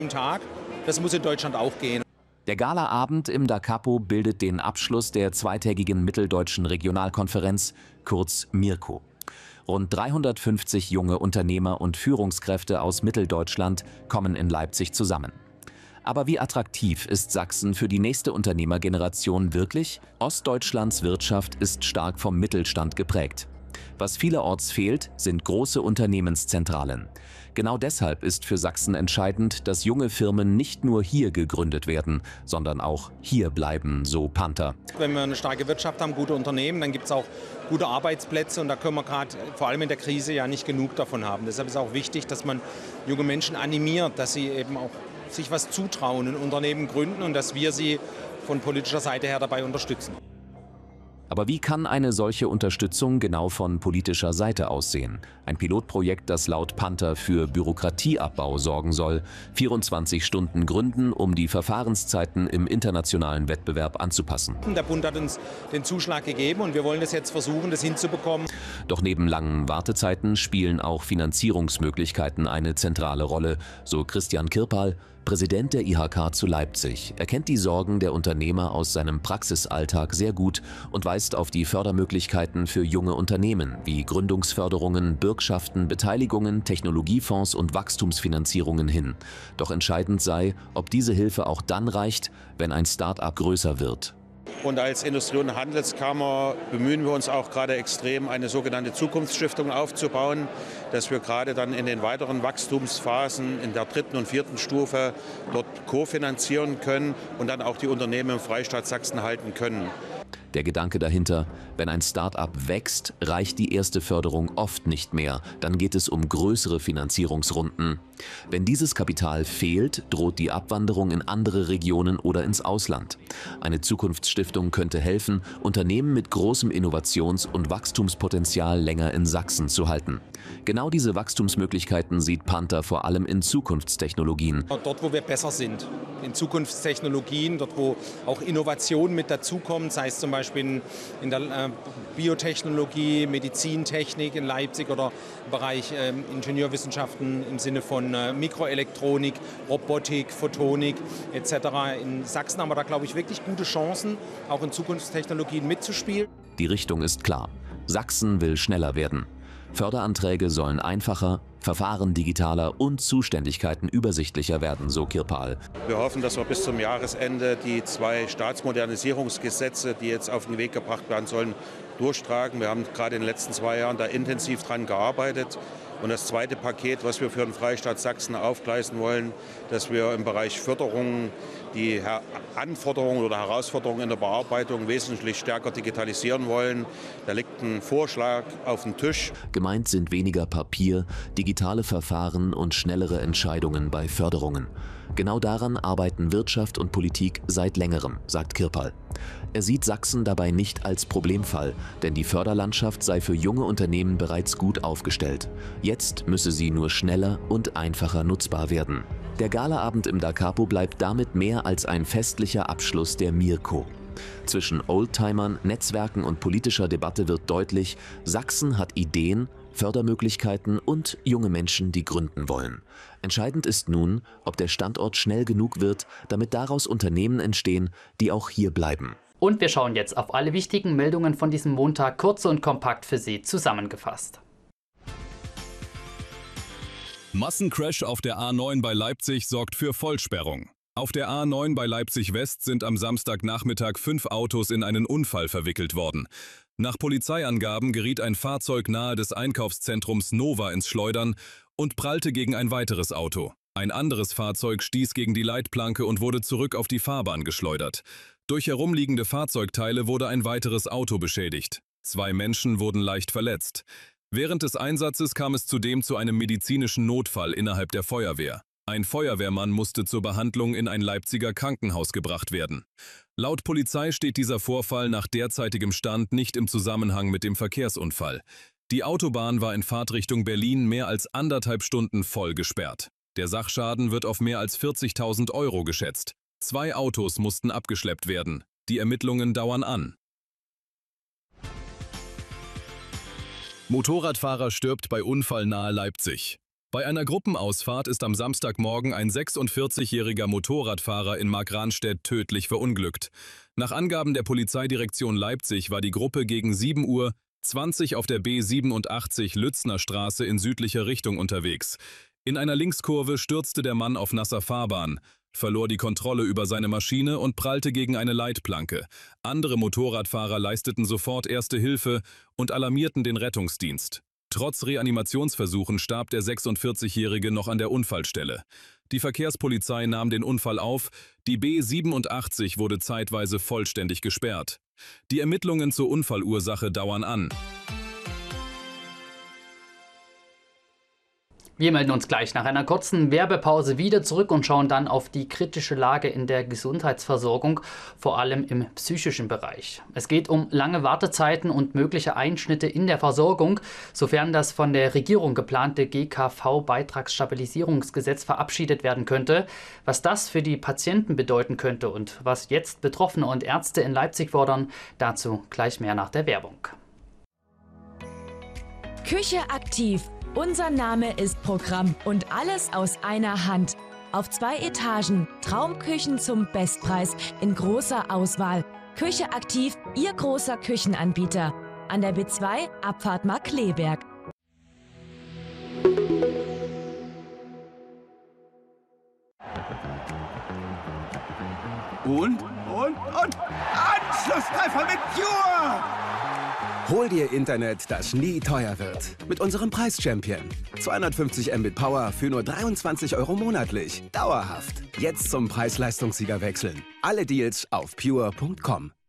Tag. Das muss in Deutschland auch gehen. Der Galaabend im Da Capo bildet den Abschluss der zweitägigen Mitteldeutschen Regionalkonferenz, kurz MIRCO. Rund 350 junge Unternehmer und Führungskräfte aus Mitteldeutschland kommen in Leipzig zusammen. Aber wie attraktiv ist Sachsen für die nächste Unternehmergeneration wirklich? Ostdeutschlands Wirtschaft ist stark vom Mittelstand geprägt. Was vielerorts fehlt, sind große Unternehmenszentralen. Genau deshalb ist für Sachsen entscheidend, dass junge Firmen nicht nur hier gegründet werden, sondern auch hier bleiben, so Panther. Wenn wir eine starke Wirtschaft haben, gute Unternehmen, dann gibt es auch gute Arbeitsplätze und da können wir gerade vor allem in der Krise ja nicht genug davon haben. Deshalb ist auch wichtig, dass man junge Menschen animiert, dass sie eben auch sich was zutrauen, ein Unternehmen gründen und dass wir sie von politischer Seite her dabei unterstützen. Aber wie kann eine solche Unterstützung genau von politischer Seite aussehen? Ein Pilotprojekt, das laut Panther für Bürokratieabbau sorgen soll, 24 Stunden gründen, um die Verfahrenszeiten im internationalen Wettbewerb anzupassen. Der Bund hat uns den Zuschlag gegeben und wir wollen das jetzt versuchen, das hinzubekommen. Doch neben langen Wartezeiten spielen auch Finanzierungsmöglichkeiten eine zentrale Rolle, so Christian Kirpal, Präsident der IHK zu Leipzig. Er kennt die Sorgen der Unternehmer aus seinem Praxisalltag sehr gut und weist auf die Fördermöglichkeiten für junge Unternehmen wie Gründungsförderungen, Bürgschaften, Beteiligungen, Technologiefonds und Wachstumsfinanzierungen hin. Doch entscheidend sei, ob diese Hilfe auch dann reicht, wenn ein Start-up größer wird. Und als Industrie- und Handelskammer bemühen wir uns auch gerade extrem, eine sogenannte Zukunftsstiftung aufzubauen, dass wir gerade dann in den weiteren Wachstumsphasen in der 3. und 4. Stufe dort kofinanzieren können und dann auch die Unternehmen im Freistaat Sachsen halten können. Der Gedanke dahinter, wenn ein Start-up wächst, reicht die erste Förderung oft nicht mehr. Dann geht es um größere Finanzierungsrunden. Wenn dieses Kapital fehlt, droht die Abwanderung in andere Regionen oder ins Ausland. Eine Zukunftsstiftung könnte helfen, Unternehmen mit großem Innovations- und Wachstumspotenzial länger in Sachsen zu halten. Genau diese Wachstumsmöglichkeiten sieht Panther vor allem in Zukunftstechnologien. Dort, wo wir besser sind, in Zukunftstechnologien, dort, wo auch Innovation mit dazukommt, sei es zum Beispiel in der Biotechnologie, Medizintechnik in Leipzig oder im Bereich Ingenieurwissenschaften im Sinne von Mikroelektronik, Robotik, Photonik etc. In Sachsen haben wir da, glaube ich, wirklich gute Chancen, auch in Zukunftstechnologien mitzuspielen. Die Richtung ist klar. Sachsen will schneller werden. Förderanträge sollen einfacher, Verfahren digitaler und Zuständigkeiten übersichtlicher werden, so Kirpal. Wir hoffen, dass wir bis zum Jahresende die 2 Staatsmodernisierungsgesetze, die jetzt auf den Weg gebracht werden sollen, durchtragen. Wir haben gerade in den letzten 2 Jahren da intensiv dran gearbeitet. Und das zweite Paket, was wir für den Freistaat Sachsen aufgleisen wollen, dass wir im Bereich Förderungen die Anforderungen oder Herausforderungen in der Bearbeitung wesentlich stärker digitalisieren wollen. Da liegt ein Vorschlag auf dem Tisch. Gemeint sind weniger Papier, digitale Verfahren und schnellere Entscheidungen bei Förderungen. Genau daran arbeiten Wirtschaft und Politik seit längerem, sagt Kirpal. Er sieht Sachsen dabei nicht als Problemfall, denn die Förderlandschaft sei für junge Unternehmen bereits gut aufgestellt. Jetzt müsse sie nur schneller und einfacher nutzbar werden. Der Galaabend im Da Capo bleibt damit mehr als ein festlicher Abschluss der MIRCO. Zwischen Oldtimern, Netzwerken und politischer Debatte wird deutlich, Sachsen hat Ideen, Fördermöglichkeiten und junge Menschen, die gründen wollen. Entscheidend ist nun, ob der Standort schnell genug wird, damit daraus Unternehmen entstehen, die auch hier bleiben. Und wir schauen jetzt auf alle wichtigen Meldungen von diesem Montag kurz und kompakt für Sie zusammengefasst. Massencrash auf der A9 bei Leipzig sorgt für Vollsperrung. Auf der A9 bei Leipzig West sind am Samstagnachmittag 5 Autos in einen Unfall verwickelt worden. Nach Polizeiangaben geriet ein Fahrzeug nahe des Einkaufszentrums Nova ins Schleudern und prallte gegen ein weiteres Auto. Ein anderes Fahrzeug stieß gegen die Leitplanke und wurde zurück auf die Fahrbahn geschleudert. Durch herumliegende Fahrzeugteile wurde ein weiteres Auto beschädigt. 2 Menschen wurden leicht verletzt. Während des Einsatzes kam es zudem zu einem medizinischen Notfall innerhalb der Feuerwehr. Ein Feuerwehrmann musste zur Behandlung in ein Leipziger Krankenhaus gebracht werden. Laut Polizei steht dieser Vorfall nach derzeitigem Stand nicht im Zusammenhang mit dem Verkehrsunfall. Die Autobahn war in Fahrtrichtung Berlin mehr als 1,5 Stunden voll gesperrt. Der Sachschaden wird auf mehr als 40.000 € geschätzt. 2 Autos mussten abgeschleppt werden. Die Ermittlungen dauern an. Motorradfahrer stirbt bei Unfall nahe Leipzig. Bei einer Gruppenausfahrt ist am Samstagmorgen ein 46-jähriger Motorradfahrer in Markranstädt tödlich verunglückt. Nach Angaben der Polizeidirektion Leipzig war die Gruppe gegen 7:20 Uhr auf der B87 Lützner Straße in südlicher Richtung unterwegs. In einer Linkskurve stürzte der Mann auf nasser Fahrbahn, verlor die Kontrolle über seine Maschine und prallte gegen eine Leitplanke. Andere Motorradfahrer leisteten sofort Erste Hilfe und alarmierten den Rettungsdienst. Trotz Reanimationsversuchen starb der 46-Jährige noch an der Unfallstelle. Die Verkehrspolizei nahm den Unfall auf, die B87 wurde zeitweise vollständig gesperrt. Die Ermittlungen zur Unfallursache dauern an. Wir melden uns gleich nach einer kurzen Werbepause wieder zurück und schauen dann auf die kritische Lage in der Gesundheitsversorgung, vor allem im psychischen Bereich. Es geht um lange Wartezeiten und mögliche Einschnitte in der Versorgung, sofern das von der Regierung geplante GKV-Beitragsstabilisierungsgesetz verabschiedet werden könnte. Was das für die Patienten bedeuten könnte und was jetzt Betroffene und Ärzte in Leipzig fordern, dazu gleich mehr nach der Werbung. Küche aktiv. Unser Name ist Programm und alles aus einer Hand. Auf 2 Etagen, Traumküchen zum Bestpreis in großer Auswahl. Küche aktiv, Ihr großer Küchenanbieter. An der B2, Abfahrt Markkleeberg. Und Anschlusstreffer mit Pure! Hol dir Internet, das nie teuer wird. Mit unserem Preis-Champion. 250 Mbit Power für nur 23 € monatlich. Dauerhaft. Jetzt zum Preis-Leistungssieger wechseln. Alle Deals auf pure.com.